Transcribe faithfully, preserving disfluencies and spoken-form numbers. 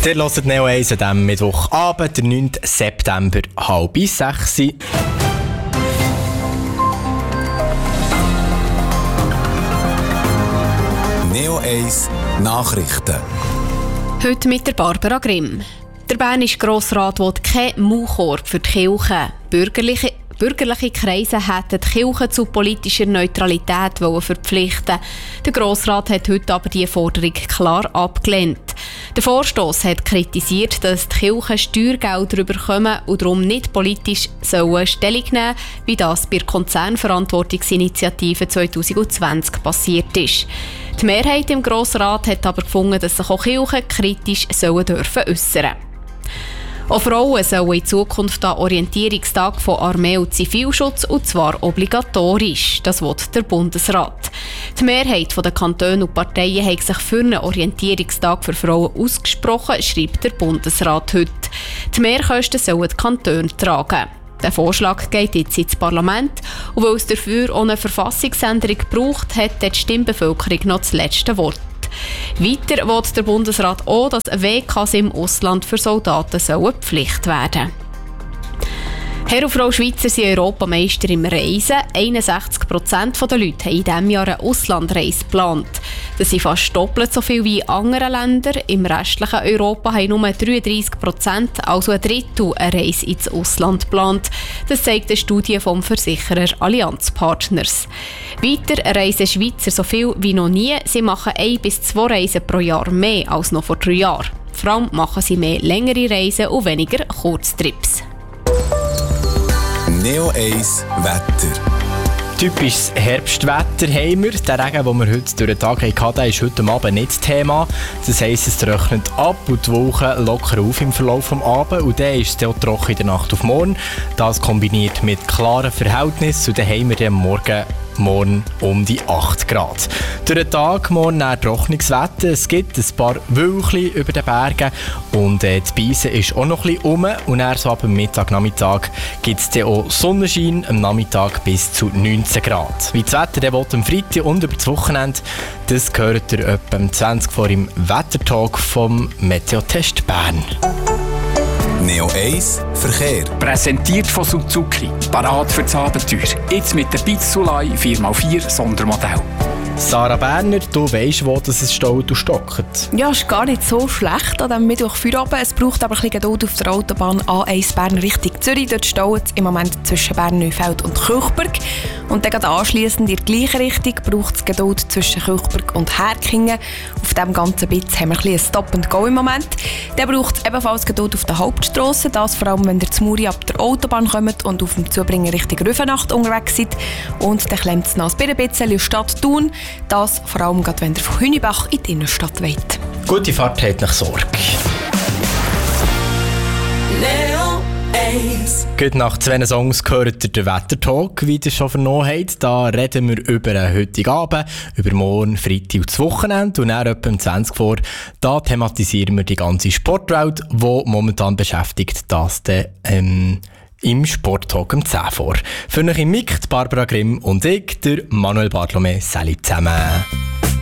Ihr hört Neo eins an diesem Mittwochabend, der neunten September, halb sechs. Neo eins Nachrichten. Heute mit der Barbara Grimm. Der bernische Grossrat will keinen Maulkorb für die Kirche. Bürgerliche Bürgerliche Kreise hätten die Kirche zu politischer Neutralität verpflichten. Der Grossrat hat heute aber diese Forderung klar abgelehnt. Der Vorstoss hat kritisiert, dass die Kirchen Steuergelder bekommen und darum nicht politisch sollen Stellung nehmen, wie das bei der Konzernverantwortungsinitiative zwanzig zwanzig passiert ist. Die Mehrheit im Grossrat hat aber gefunden, dass sich auch Kirchen kritisch sollen dürfen äußern. Auch Frauen sollen in Zukunft an Orientierungstag von Armee und Zivilschutz, und zwar obligatorisch. Das will der Bundesrat. Die Mehrheit der Kantone und Parteien hat sich für einen Orientierungstag für Frauen ausgesprochen, schreibt der Bundesrat heute. Die Mehrkosten sollen die Kantone tragen. Der Vorschlag geht jetzt ins Parlament, und weil es dafür auch eine Verfassungsänderung braucht, hat die Stimmbevölkerung noch das letzte Wort. Weiter will der Bundesrat auch, dass W Ks im Ausland für Soldaten sollen Pflicht werden. Herr und Frau Schweizer sind Europameister im Reisen. einundsechzig Prozent der Leute haben in diesem Jahr eine Auslandreise geplant. Das sind fast doppelt so viel wie in anderen Ländern. Im restlichen Europa haben nur dreiunddreissig Prozent, also ein Drittel, eine Reise ins Ausland geplant. Das zeigt eine Studie vom Versicherer Allianz Partners. Weiter reisen Schweizer so viel wie noch nie. Sie machen ein bis zwei Reisen pro Jahr mehr als noch vor drei Jahren. Vor allem machen sie mehr längere Reisen und weniger Kurztrips. Neo eins Wetter. Typisches Herbstwetter haben wir. Der Regen, den wir heute durch den Tag hatten, ist heute Abend nicht das Thema. Das heisst, es trocknet ab und die Wolken lockern auf im Verlauf des Abends. Und dann ist es auch trocken in der Nacht auf morgen. Das kombiniert mit klaren Verhältnissen. Und dann haben wir dann morgen, morgen um die acht Grad. Durch den Tag morgen ein trockenes Wetter. Es gibt ein paar Wölkchen über den Bergen. Und äh, die Beise ist auch noch ein bisschen rum. Und dann so ab dem Mittag, Nachmittag gibt es dann auch Sonnenschein. Am Nachmittag bis zu neunzehn Grad. Wie das Wetter dann will, am Freitag und über das Wochenende, das gehört ihr etwa um zwanzig vor im Wettertalk vom Meteotest Bern. Neo eins Verkehr. Präsentiert von Suzuki. Parat für das Abenteuer. Jetzt mit der Bitsulei vier mal vier Sondermodell. Sarah Berner, du weisst, wo das es staut und stockt. Ja, ist gar nicht so schlecht an diesem Mittwochfeierabend. Es braucht aber ein bisschen Geduld auf der Autobahn A eins Bern Richtung Zürich. Dort staut es im Moment zwischen Bern-Neufeld und Kilchberg. Und dann anschliessend in die gleiche Richtung braucht es Geduld zwischen Kilchberg und Herkingen. Auf diesem ganzen Bit haben wir ein bisschen Stop and Go im Moment. Dann braucht es ebenfalls Geduld auf der Hauptstrasse. Das vor allem, wenn ihr zu Muri ab der Autobahn kommt und auf dem Zubringen Richtung Rüfenacht unterwegs seid. Und dann klemmt es noch ein bisschen Stadt Thun. Das vor allem, gerade wenn ihr von Hünibach in die Innenstadt wollt. Gute Fahrt hat nach Sorge. Neo eins. Gut, nach zwei Songs gehört ihr den Wettertalk, wie ihr schon vernommen habt. Da reden wir über den heutigen Abend, über morgen, Freitag und das Wochenende. Und dann etwa um zwanzig vor, da thematisieren wir die ganze Sportwelt, die momentan beschäftigt, das dann, ähm, im Sporttalk um zehn vor. Für euch im Mic, Barbara Grimm und ich, der Manuel Bartlome. Salut zusammen.